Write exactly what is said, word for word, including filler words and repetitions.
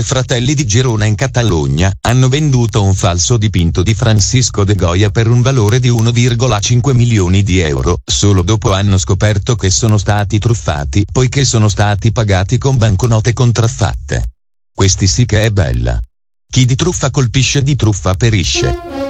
due fratelli di Girona in Catalogna hanno venduto un falso dipinto di Francisco de Goya per un valore di uno virgola cinque milioni di euro, solo dopo hanno scoperto che sono stati truffati, poiché sono stati pagati con banconote contraffatte. Questi sì che è bella. Chi di truffa colpisce di truffa perisce.